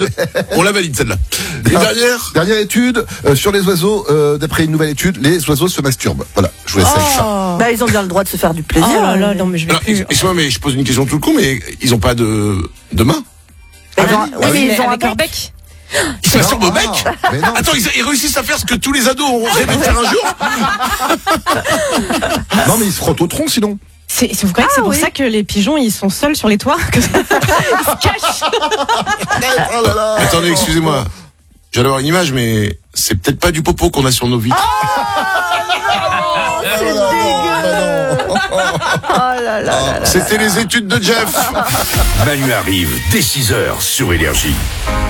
On la valide celle-là. Une dernière. Dernière étude sur les oiseaux. D'après une nouvelle étude, les oiseaux se masturbent. Voilà, je vous laisse avec ça. Bah, ils ont bien le droit de se faire du plaisir. Oh là là, non mais je vais Alors, plus. excuse-moi, mais je pose une question tout le coup, mais ils ont pas de main. Ils ont- oui, mais ils ont un avec leur bec. bec. Ils se masturbent au bec. Mais non. Attends, ils réussissent à faire ce que tous les ados ont rêvé de faire un jour. Non, mais ils se frottent au tronc sinon. Vous croyez que c'est pour oui. ça que les pigeons ils sont seuls sur les toits que ça- ils se cachent. Oh là là. Attendez, excusez-moi. Je vais avoir une image, mais c'est peut-être pas du popo qu'on a sur nos vitres. C'est dégueu. Oh là là. C'était les études de Jeff. Manu arrive dès 6h sur Énergie.